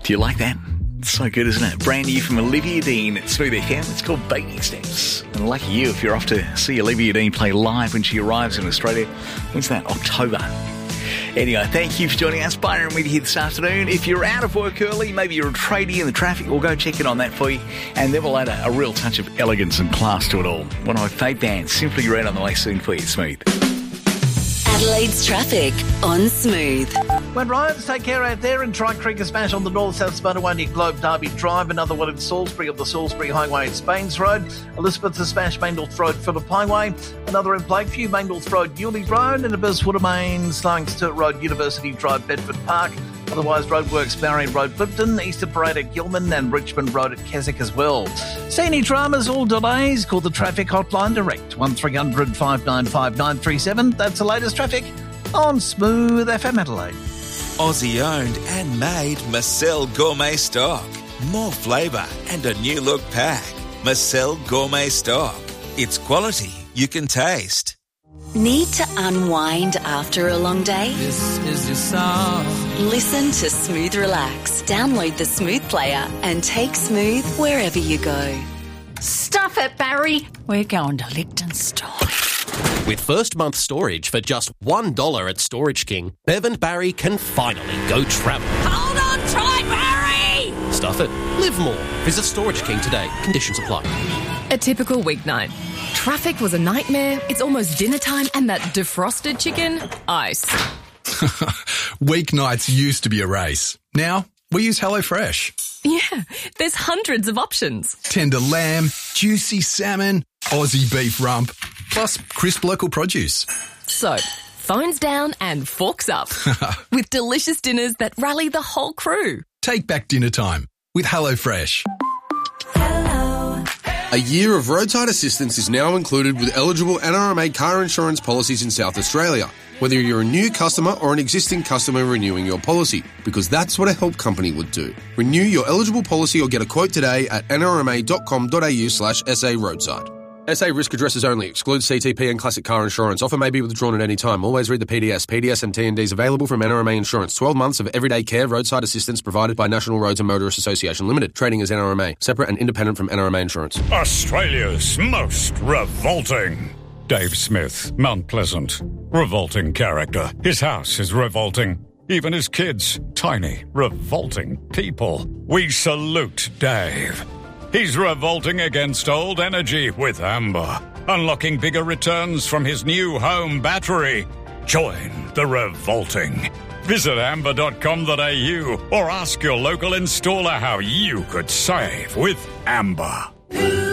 Do you like that? It's so good, isn't it? Brand new from Olivia Dean at Smooth FM. It's called Baby Steps. And lucky you if you're off to see Olivia Dean play live when she arrives in Australia. When's that? October. Anyway, thank you for joining us. Byron with you here this afternoon. If you're out of work early, maybe you're a tradie in the traffic, we'll go check in on that for you. And then we'll add a real touch of elegance and class to it all. One of my favourite bands, Simply Red, on the way soon for you, Smooth. Adelaide's traffic on Smooth. When Ryans, take care out there, and try Creek and Smash on the north-south motorway near Globe Derby Drive. Another one in Salisbury on the Salisbury Highway at Spains Road. Elizabeth to Smash Main North Road, Phillip Highway. Another in Blakeview, Main North Road, Yulee Road. And a Burswood Main, Slang Sturt Road, University Drive, Bedford Park. Otherwise, roadworks, Marion Road, Clifton, Eastern Parade at Gilman, and Richmond Road at Keswick as well. See any dramas or delays? Call the traffic hotline direct, 1300 595 937. That's the latest traffic on Smooth FM Adelaide. Aussie owned and made Marcel Gourmet Stock. More flavour and a new look pack. Marcel Gourmet Stock. It's quality you can taste. Need to unwind after a long day? This is your song. Listen to Smooth Relax. Download the Smooth player and take Smooth wherever you go. Stuff it, Barry. We're going to Liechtenstein. With first month storage for just $1 at Storage King, Bev and Barry can finally go travel. Hold on tight, Barry! Stuff it. Live more. Visit Storage King today. Conditions apply. A typical weeknight. Traffic was a nightmare, it's almost dinner time, and that defrosted chicken, ice. Weeknights used to be a race. Now, we use HelloFresh. Yeah, there's hundreds of options. Tender lamb, juicy salmon, Aussie beef rump, plus crisp local produce. So, phones down and forks up. With delicious dinners that rally the whole crew. Take back dinner time with HelloFresh. A year of roadside assistance is now included with eligible NRMA car insurance policies in South Australia, whether you're a new customer or an existing customer renewing your policy, because that's what a help company would do. Renew your eligible policy or get a quote today at nrma.com.au/SA roadside. SA risk addresses only. Excludes CTP and classic car insurance. Offer may be withdrawn at any time. Always read the PDS. PDS and T&Ds available from NRMA Insurance. 12 months of everyday care roadside assistance provided by National Roads and Motorists Association Limited. Trading as NRMA. Separate and independent from NRMA Insurance. Australia's most revolting. Dave Smith, Mount Pleasant. Revolting character. His house is revolting. Even his kids. Tiny, revolting people. We salute Dave. He's revolting against old energy with Amber, unlocking bigger returns from his new home battery. Join the revolting. Visit amber.com.au or ask your local installer how you could save with Amber.